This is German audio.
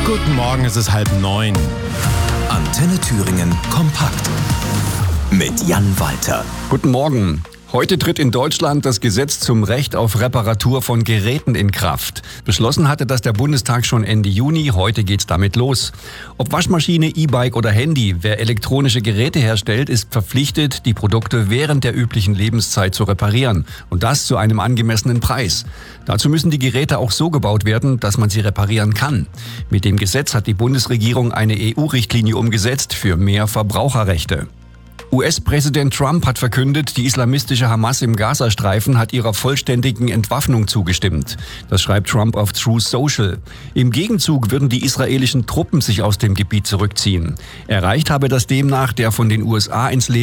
Guten Morgen, es ist 8:30. Antenne Thüringen kompakt mit Jan Walter. Guten Morgen. Heute tritt in Deutschland das Gesetz zum Recht auf Reparatur von Geräten in Kraft. Beschlossen hatte das der Bundestag schon Ende Juni. Heute geht's damit los. Ob Waschmaschine, E-Bike oder Handy, wer elektronische Geräte herstellt, ist verpflichtet, die Produkte während der üblichen Lebenszeit zu reparieren. Und das zu einem angemessenen Preis. Dazu müssen die Geräte auch so gebaut werden, dass man sie reparieren kann. Mit dem Gesetz hat die Bundesregierung eine EU-Richtlinie umgesetzt für mehr Verbraucherrechte. US-Präsident Trump hat verkündet, die islamistische Hamas im Gazastreifen hat ihrer vollständigen Entwaffnung zugestimmt. Das schreibt Trump auf Truth Social. Im Gegenzug würden die israelischen Truppen sich aus dem Gebiet zurückziehen. Erreicht habe das demnach der von den USA ins Leben